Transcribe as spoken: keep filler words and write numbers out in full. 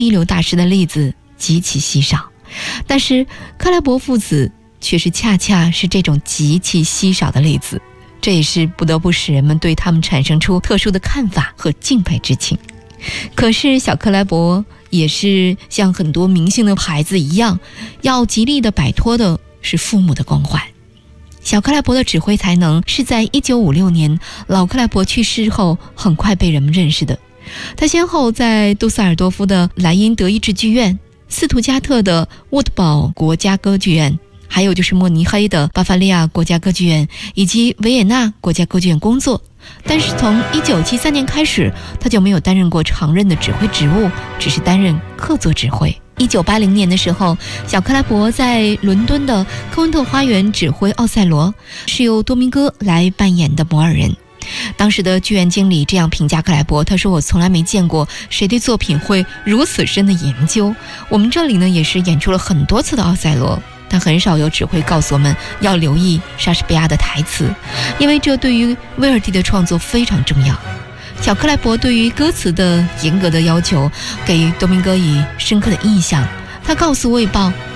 一流大师的例子极其稀少，但是克莱伯父子却是恰恰是这种极其稀少的例子，这也是不得不使人们对他们产生出特殊的看法和敬佩之情。可是小克莱伯也是像很多明星的孩子一样，要极力地摆脱的是父母的光环。小克莱伯的指挥才能是在一九五六年老克莱伯去世后很快被人们认识的。他先后在杜塞尔多夫的莱茵德意志剧院、斯图加特的沃特堡国家歌剧院，还有就是慕尼黑的巴伐利亚国家歌剧院以及维也纳国家歌剧院工作。但是从一九七三年开始，他就没有担任过常任的指挥职务，只是担任客座指挥。一九八零年的时候，小克莱伯在伦敦的科温特花园指挥奥赛罗，是由多明戈来扮演的摩尔人。当时的剧院经理这样评价克莱伯，他说：“我从来没见过谁对作品会如此深的研究。我们这里呢也是演出了很多次的奥赛罗，但很少有指挥告诉我们要留意莎士比亚的台词，因为这对于威尔第的创作非常重要。”小克莱伯对于歌词的严格的要求给多明戈以深刻的印象。他告诉《卫报》，